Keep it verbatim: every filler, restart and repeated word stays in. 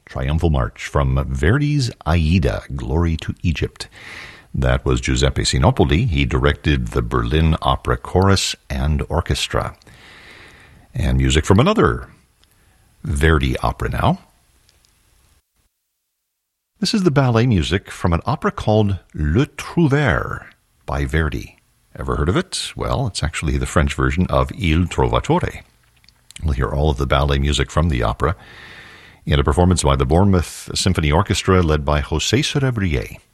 Triumphal March from Verdi's Aida, Glory to Egypt. That was Giuseppe Sinopoli. He directed the Berlin Opera Chorus and Orchestra. And music from another Verdi opera now. This is the ballet music from an opera called Le Trouvère by Verdi. Ever heard of it? Well, it's actually the French version of Il Trovatore. We'll hear all of the ballet music from the opera in a performance by the Bournemouth Symphony Orchestra led by José Cerebrier.